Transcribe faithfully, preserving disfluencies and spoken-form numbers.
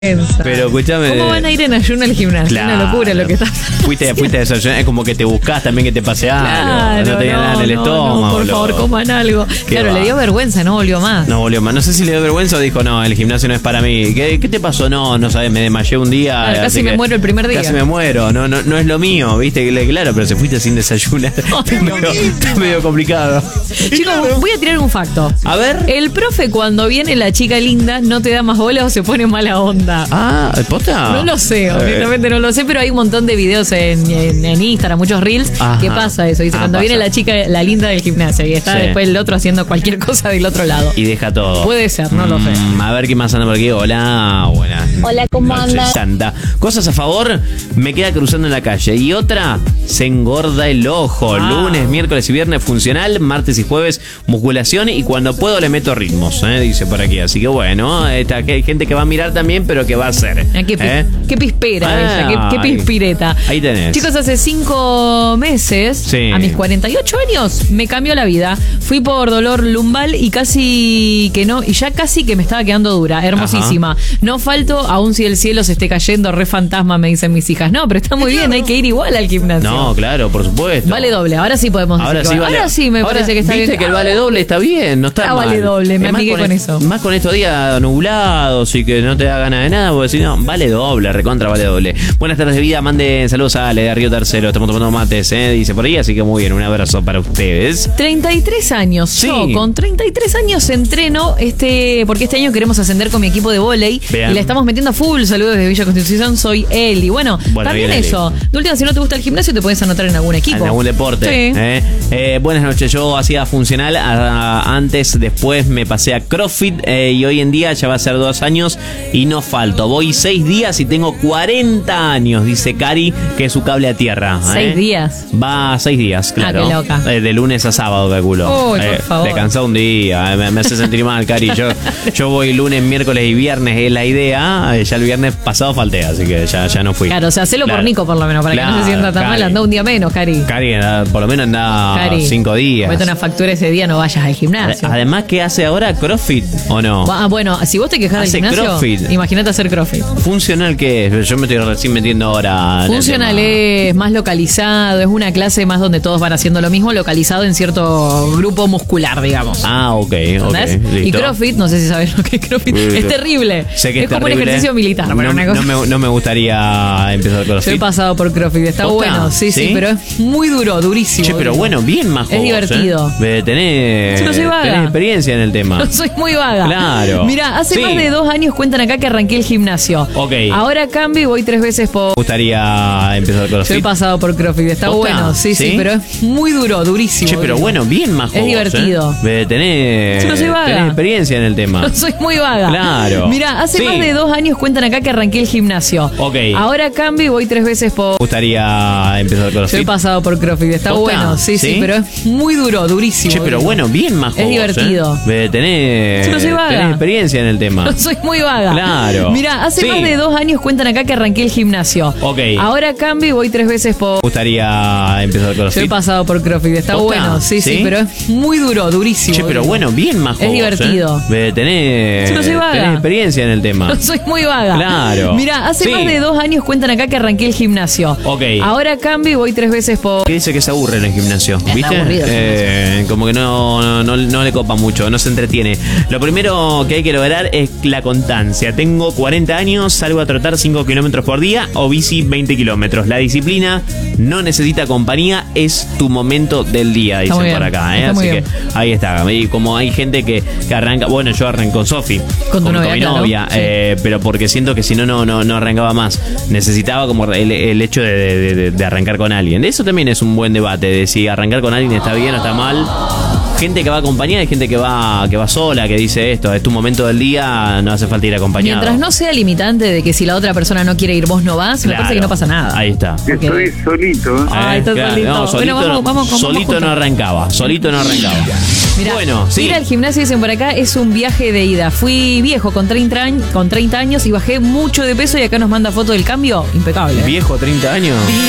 Pero escúchame. ¿Cómo van a ir en ayuno al gimnasio? Claro. Una locura lo que está. Fuiste, fuiste a desayunar, es como que te buscás también que te pase algo. Claro, no tenía no, nada en el no, estómago. No, por favor, loco. coman algo. Claro, va? le dio vergüenza, no volvió más. No volvió más. No sé si le dio vergüenza o dijo, no, el gimnasio no es para mí. ¿Qué, qué te pasó? No, no sabes, me desmayé un día. Claro, casi me muero el primer día. Casi me muero, no, no, no es lo mío, ¿viste? Claro, pero se fuiste sin desayunar. Está medio, está medio complicado. Chicos, voy a tirar un facto. A ver. El profe, cuando viene la chica linda, no te da más bola o se pone mala onda. Ah, ¿posta? No lo sé, honestamente no lo sé, pero hay un montón de videos en, en, en Instagram, muchos reels, Ajá. que pasa eso. Dice, Ah, cuando pasa. viene la chica, la linda del gimnasio, y está Sí. después el otro haciendo cualquier cosa del otro lado. Y deja todo. Puede ser, no lo sé. Mm, a ver qué más anda por aquí. Hola, buenas. Hola, ¿cómo noches, andan? Santa. Cosas a favor, me queda cruzando en la calle. Y otra, se engorda el ojo. Ah. Lunes, miércoles y viernes funcional, martes y jueves musculación y cuando puedo le meto ritmos, ¿eh? Dice por aquí. Así que bueno, esta, que hay gente que va a mirar también, pero que va a hacer. Ah, qué, pi- ¿eh? qué pispera Ah, ella, qué, qué ahí. pispireta. Ahí tenés. Chicos, hace cinco meses, Sí. a mis cuarenta y ocho años, me cambió la vida. Fui por dolor lumbal y casi que no, y ya casi que me estaba quedando dura, hermosísima. No falto, aun si el cielo se esté cayendo, re fantasma, me dicen mis hijas. No, pero está muy bien, hay que ir igual al gimnasio. No, claro, por supuesto. Vale doble, ahora sí podemos Ahora decir sí, que vale. Ahora sí me Ahora, parece que está viste bien. que el vale doble está bien, no está Ah, mal. vale doble, me Es más amigué con e- eso. Más con estos días nublados y que no te da ganas de nada, porque si no, vale doble, recontra vale doble. Buenas tardes de vida, manden saludos a Ale de Río Tercero, estamos tomando mates, ¿eh? Dice por ahí, así que muy bien, un abrazo para ustedes. treinta y tres años. Sí. Yo con treinta y tres años entreno, este, porque este año queremos ascender con mi equipo de vóley Vean. y le estamos metiendo a full. Saludos desde Villa Constitución, soy Eli. Bueno, Bueno, también bien, Eli. eso. De última, si no te gusta el gimnasio, te puedes anotar en algún equipo. En algún deporte. Sí. ¿eh? Eh, buenas noches, yo hacía funcional a- antes, después me pasé a CrossFit eh, y hoy en día ya va a ser dos años y no falto. Voy seis días y tengo cuarenta años, dice Cari, que es su cable a tierra. ¿eh? Seis días. Va seis días, claro. qué loca. Eh, de lunes a sábado, calculo. Uy, por favor. Descansá un día, eh, me, me hace sentir mal, Cari. Yo, yo voy lunes, miércoles y viernes, es la idea. eh, Ya el viernes pasado falté, así que ya, ya no fui. Claro, o sea, hacelo Claro. por Nico, por lo menos, para que no Claro, se sienta tan Cari. mal. Anda un día menos, Cari. Cari, eh, por lo menos anda Cari, cinco días. mete una factura ese día, no vayas al gimnasio. Además, ¿qué hace ahora? ¿CrossFit o no? Ah, bueno, si vos te quejas del Hace gimnasio, CrossFit. imagínate hacer CrossFit. ¿Funcional qué es? Yo me estoy recién metiendo ahora. en el Funcional tema. es más localizado, es una clase más donde todos van haciendo lo mismo, localizado en cierto grupo muscular, digamos. Ah, ok, ok. ¿Entendés? Y listo. CrossFit, no sé si sabes lo que es CrossFit, Sí, es sí. terrible. Sé que es, como terrible. un ejercicio militar, pero no, una cosa. no me, no me gustaría empezar Yo he CrossFit. pasado por CrossFit, está ¿Posta? bueno, sí, sí, ¿Sí? pero es muy duro, durísimo. Che, pero durísimo. bueno, bien más Es divertido. ¿eh? Tenés, Yo no soy vaga. tenés experiencia en el tema. Soy muy vaga. Claro. Mira, hace Sí. más de dos años cuentan acá que arranqué el gimnasio. Ok. Ahora cambio y voy tres veces por. Me gustaría empezar Yo he CrossFit. pasado por CrossFit, está ¿Posta? bueno, sí, sí, ¿Sí? pero es muy duro, durísimo. Che, pero durísimo. bueno, bien más Es divertido. ¿eh? Tenés, Yo no soy vaga. tenés experiencia en el tema. Soy muy vaga. Claro. Mira, hace Sí. más de dos años cuentan acá que arranqué el gimnasio. Ok. Ahora cambio y voy tres veces por. Me gustaría empezar Yo he CrossFit. pasado por CrossFit, está ¿Posta? bueno, sí, sí, ¿Sí? pero es muy duro, durísimo. Che, pero durísimo. bueno, bien más Es divertido. ¿eh? Tenés, Yo no soy vaga. tenés experiencia en el tema. Soy muy vaga. Claro. Mira, hace Sí. más de dos años cuentan acá que arranqué el gimnasio. Ok. Ahora cambio y voy tres veces por. Me gustaría empezar Yo he CrossFit. pasado por CrossFit, está ¿Posta? bueno, sí, sí, ¿Sí? pero es muy duro, durísimo. Che, pero durísimo. bueno, bien más Es divertido. ¿eh? Tenés, Yo no soy vaga. tenés experiencia en el tema. Soy muy vaga. Claro. Mira, hace Sí. más de dos años cuentan acá que arranqué el gimnasio. Ok. Ahora cambio y voy tres veces por. Que dice que se aburre en el gimnasio, ¿viste? aburrido el Eh, como que no, no, no, no le copa mucho, no se entretiene. Lo primero que hay que lograr es la constancia. Tengo cuarenta años, salgo a trotar cinco kilómetros por día o bici veinte kilómetros. La disciplina no necesita compañía, es tu momento del día, Está dicen muy por bien, acá. ¿eh? está Así muy que bien. ahí está. Y como hay gente que, que arranca, bueno, yo arranco con Sofi. Con tu novia, mi claro. novia, Sí. eh, pero porque siento que si no, no, no, no arrancaba más. Necesitaba como el, el hecho de, de- de- de arrancar con alguien. Eso también es un buen debate, de si arrancar con alguien está bien o está mal. Gente que va acompañada y gente que va que va sola, que dice esto, es tu momento del día, no hace falta ir acompañado. Mientras no sea limitante de que si la otra persona no quiere ir, vos no vas, me Claro. parece que no pasa nada. Ahí está. Que Ok. estoy solito. ¿eh? Ay, está solito. No, Bueno, solito, vamos- no- vamos con- solito vamos juntos. no arrancaba, solito no arrancaba. Mirá, Bueno, sí. ir al gimnasio, dicen por acá, es un viaje de ida. Fui viejo con treinta años, con treinta años y bajé mucho de peso y acá nos manda foto del cambio. Impecable. ¿eh? Viejo, treinta años.